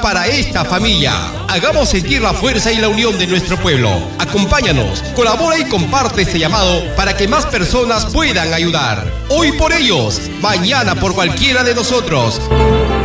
para esta familia. Hagamos sentir la fuerza y la unión de nuestro pueblo. Acompáñanos, colabora y comparte este llamado para que más personas puedan ayudar. Hoy por ellos, mañana por cualquiera de nosotros.